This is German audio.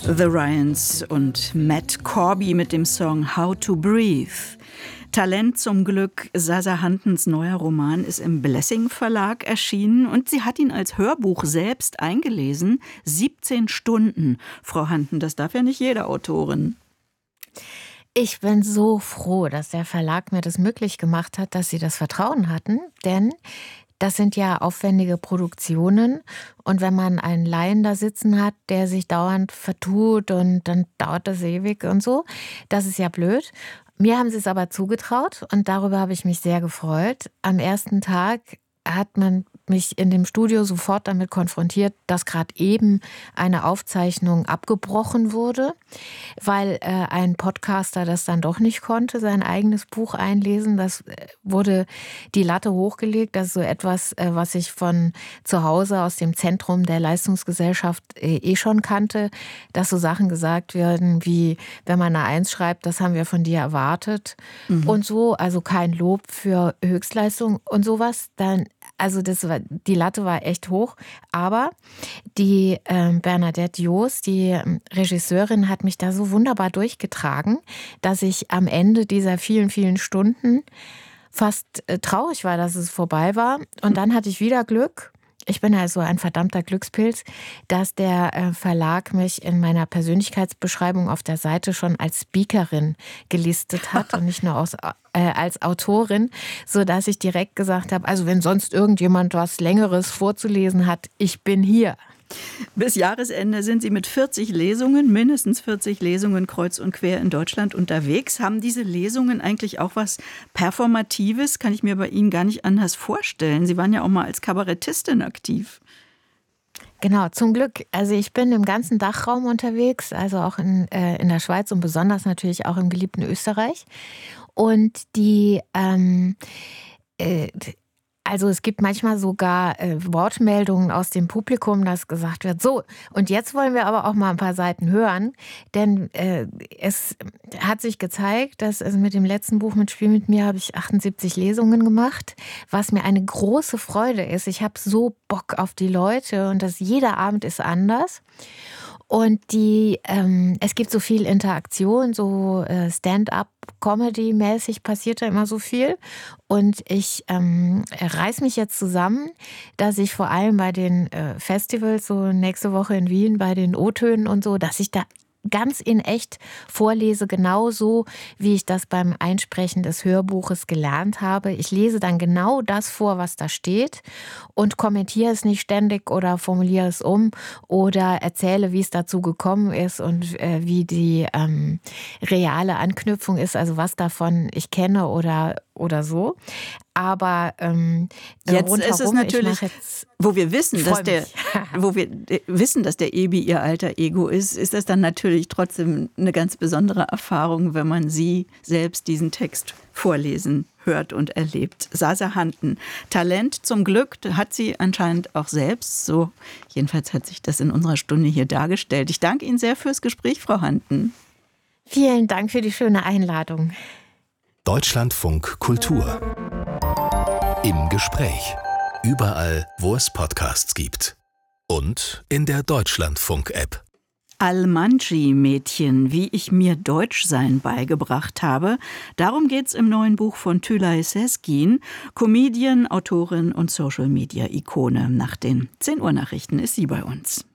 The Ryans und Matt Corby mit dem Song How to Breathe. Talent zum Glück. Sasa Hantens neuer Roman ist im Blessing Verlag erschienen und sie hat ihn als Hörbuch selbst eingelesen. 17 Stunden. Frau Hanten, das darf ja nicht jede Autorin. Ich bin so froh, dass der Verlag mir das möglich gemacht hat, dass sie das Vertrauen hatten, denn das sind ja aufwendige Produktionen und wenn man einen Laien da sitzen hat, der sich dauernd vertut und dann dauert das ewig und so, das ist ja blöd. Mir haben sie es aber zugetraut und darüber habe ich mich sehr gefreut. Am ersten Tag hat man mich in dem Studio sofort damit konfrontiert, dass gerade eben eine Aufzeichnung abgebrochen wurde, weil ein Podcaster das dann doch nicht konnte, sein eigenes Buch einlesen. Das wurde die Latte hochgelegt. Das ist so etwas, was ich von zu Hause aus dem Zentrum der Leistungsgesellschaft schon kannte, dass so Sachen gesagt werden wie, wenn man eine 1 schreibt, das haben wir von dir erwartet und so, also kein Lob für Höchstleistung und sowas, dann also die Latte war echt hoch, aber die Bernadette Joos, die Regisseurin, hat mich da so wunderbar durchgetragen, dass ich am Ende dieser vielen, vielen Stunden fast traurig war, dass es vorbei war. Und dann hatte ich wieder Glück. Ich bin also ein verdammter Glückspilz, dass der Verlag mich in meiner Persönlichkeitsbeschreibung auf der Seite schon als Speakerin gelistet hat und nicht nur als Autorin, sodass ich direkt gesagt habe, also wenn sonst irgendjemand was Längeres vorzulesen hat, ich bin hier. Bis Jahresende sind Sie mit 40 Lesungen, mindestens 40 Lesungen kreuz und quer in Deutschland unterwegs. Haben diese Lesungen eigentlich auch was Performatives? Kann ich mir bei Ihnen gar nicht anders vorstellen. Sie waren ja auch mal als Kabarettistin aktiv. Genau, zum Glück. Also ich bin im ganzen Dachraum unterwegs, also auch in der Schweiz und besonders natürlich auch im geliebten Österreich. Und also es gibt manchmal sogar Wortmeldungen aus dem Publikum, dass gesagt wird, so, und jetzt wollen wir aber auch mal ein paar Seiten hören, denn es hat sich gezeigt, dass also mit dem letzten Buch mit Spiel mit mir habe ich 78 Lesungen gemacht, was mir eine große Freude ist. Ich habe so Bock auf die Leute und jeder Abend ist anders. Und es gibt so viel Interaktion, so Stand-up-Comedy-mäßig passiert da immer so viel. Und ich reiß mich jetzt zusammen, dass ich vor allem bei den Festivals, so nächste Woche in Wien, bei den O-Tönen und so, dass ich da ganz in echt vorlese, genauso wie ich das beim Einsprechen des Hörbuches gelernt habe. Ich lese dann genau das vor, was da steht und kommentiere es nicht ständig oder formuliere es um oder erzähle, wie es dazu gekommen ist und wie die reale Anknüpfung ist, also was davon ich kenne oder so. Aber jetzt ist es natürlich, wo wir wissen, dass der Ebi ihr alter Ego ist das dann natürlich trotzdem eine ganz besondere Erfahrung, wenn man sie selbst diesen Text vorlesen hört und erlebt. Sasa Hanten, Talent zum Glück hat sie anscheinend auch selbst. So jedenfalls hat sich das in unserer Stunde hier dargestellt. Ich danke Ihnen sehr fürs Gespräch, Frau Hanten. Vielen Dank für die schöne Einladung. Deutschlandfunk Kultur. Im Gespräch. Überall, wo es Podcasts gibt. Und in der Deutschlandfunk-App. Almanji-Mädchen, wie ich mir Deutschsein beigebracht habe. Darum geht's im neuen Buch von Tülay Sezgin, Comedian, Autorin und Social-Media-Ikone. Nach den 10 Uhr Nachrichten ist sie bei uns.